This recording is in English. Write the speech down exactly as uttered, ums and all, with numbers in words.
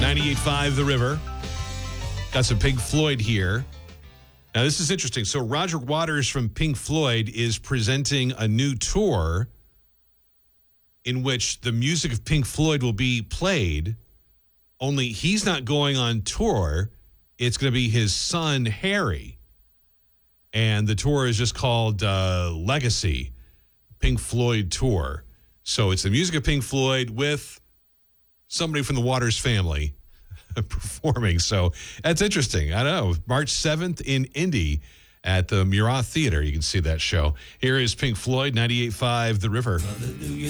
ninety-eight point five The River. Got some Pink Floyd here. Now, this is interesting. So Roger Waters from Pink Floyd is presenting a new tour in which the music of Pink Floyd will be played, only he's not going on tour. It's going to be his son, Harry. And the tour is just called uh, Legacy Pink Floyd Tour. So it's the music of Pink Floyd with somebody from the Waters family performing. So that's interesting. I don't know. March seventh in Indy at the Murat Theater. You can see that show. Here is Pink Floyd, ninety-eight point five The River.